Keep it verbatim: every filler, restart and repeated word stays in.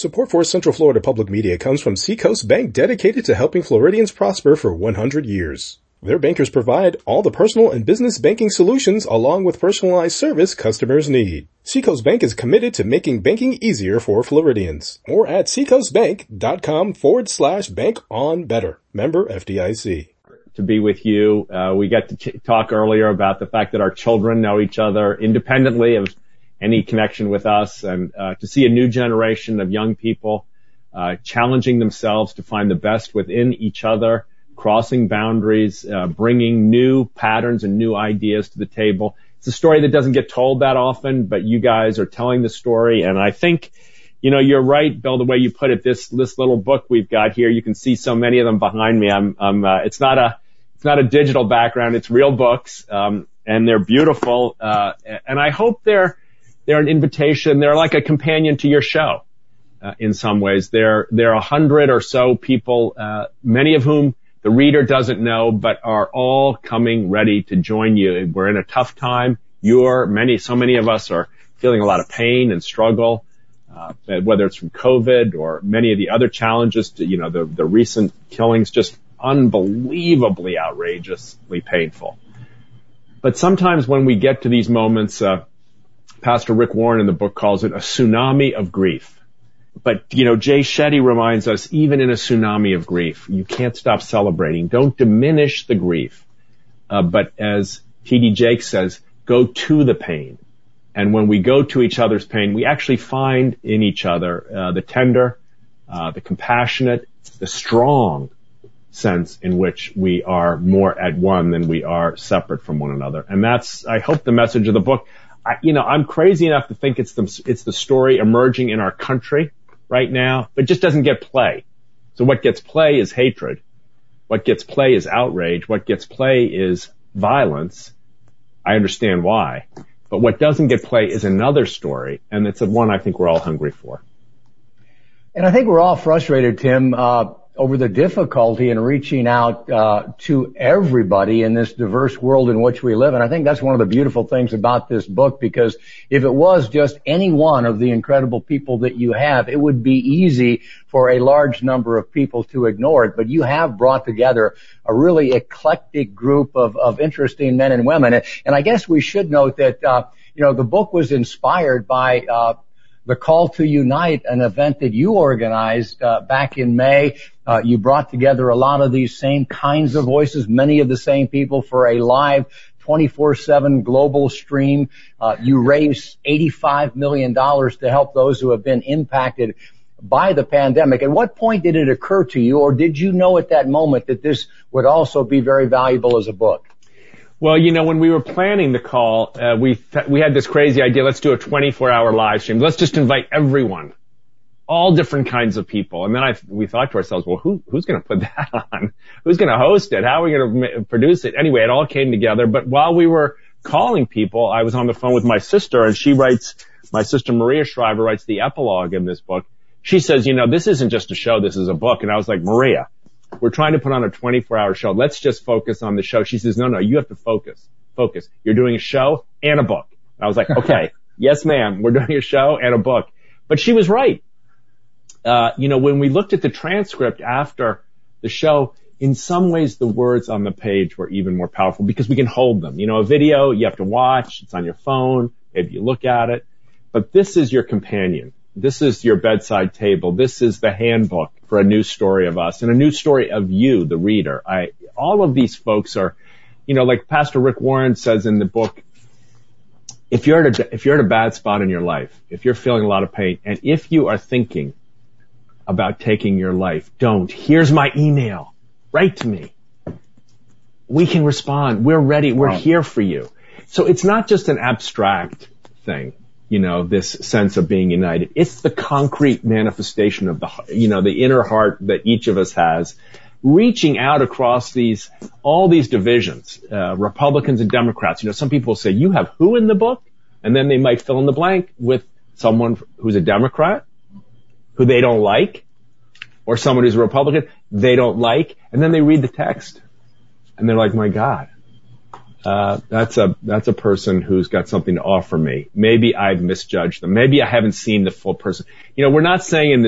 Support for Central Florida Public Media comes from Seacoast Bank, dedicated to helping Floridians prosper for one hundred years. Their bankers provide all the personal and business banking solutions along with personalized service customers need. Seacoast Bank is committed to making banking easier for Floridians. More at seacoastbank.com forward slash bank on better. Member F D I C. To be with you. Uh, we got to t- talk earlier about the fact that our children know each other independently of any connection with us, and uh, to see a new generation of young people uh, challenging themselves to find the best within each other, crossing boundaries, uh, bringing new patterns and new ideas to the table. It's a story that doesn't get told that often, but you guys are telling the story, and I think, you know, you're right, Bill, the way you put it. This this little book we've got here, you can see so many of them behind me. I'm, I'm uh, it's not a it's not a digital background; it's real books, um, and they're beautiful. Uh, and I hope they're they're an invitation. They're like a companion to your show, uh, in some ways. They're they're a hundred or so people, uh, many of whom the reader doesn't know, but are all coming ready to join you. We're in a tough time. You're many, so many of us are feeling a lot of pain and struggle. Uh, whether it's from COVID or many of the other challenges, to, you know, the, the recent killings, just unbelievably outrageously painful. But sometimes when we get to these moments, uh, Pastor Rick Warren in the book calls it a tsunami of grief. But, you know, Jay Shetty reminds us, even in a tsunami of grief, you can't stop celebrating. Don't diminish the grief. Uh, but as T D Jakes says, go to the pain. And when we go to each other's pain, we actually find in each other uh, the tender, uh, the compassionate, the strong sense in which we are more at one than we are separate from one another. And that's, I hope, the message of the book. I, you know, I'm crazy enough to think it's the, it's the story emerging in our country right now, but it just doesn't get play. So what gets play is hatred. What gets play is outrage. What gets play is violence. I understand why. But what doesn't get play is another story, and it's one I think we're all hungry for. And I think we're all frustrated, Tim, uh, over the difficulty in reaching out uh, to everybody in this diverse world in which we live. And I think that's one of the beautiful things about this book, because if it was just any one of the incredible people that you have, it would be easy for a large number of people to ignore it. But you have brought together a really eclectic group of, of interesting men and women. And, and I guess we should note that, uh, you know, the book was inspired by uh the Call to Unite, an event that you organized uh, back in May. Uh, you brought together a lot of these same kinds of voices, many of the same people, for a live twenty-four seven global stream. Uh, you raised eighty-five million dollars to help those who have been impacted by the pandemic. At what point did it occur to you, or did you know at that moment that this would also be very valuable as a book? Well, you know, when we were planning the call, uh, we th- we had this crazy idea. Let's do a twenty-four hour live stream. Let's just invite everyone, all different kinds of people. And then I we thought to ourselves, well, who who's going to put that on? Who's going to host it? How are we going to produce it? Anyway, it all came together. But while we were calling people, I was on the phone with my sister, and she writes, my sister Maria Shriver writes the epilogue in this book. She says, you know, this isn't just a show. This is a book. And I was like, Maria, we're trying to put on a twenty-four hour show. Let's just focus on the show. She says, no, no, you have to focus. Focus. You're doing a show and a book. And I was like, okay, yes, ma'am. We're doing a show and a book. But she was right. Uh, you know, when we looked at the transcript after the show, in some ways the words on the page were even more powerful because we can hold them. You know, a video you have to watch. It's on your phone. Maybe you look at it. But this is your companion. This is your bedside table. This is the handbook for a new story of us and a new story of you, the reader. I, all of these folks are, you know, like Pastor Rick Warren says in the book, if you're at a, if you're at a bad spot in your life, if you're feeling a lot of pain, and if you are thinking about taking your life, don't. Here's my email. Write to me. We can respond. We're ready. We're wow. here for you. So it's not just an abstract thing. You know, this sense of being united. It's the concrete manifestation of the, you know, the inner heart that each of us has, reaching out across these, all these divisions, uh, Republicans and Democrats. You know, some people say, you have who in the book? And then they might fill in the blank with someone who's a Democrat, who they don't like, or someone who's a Republican, they don't like. And then they read the text and they're like, my God. Uh, that's a, that's a person who's got something to offer me. Maybe I've misjudged them. Maybe I haven't seen the full person. You know, we're not saying in this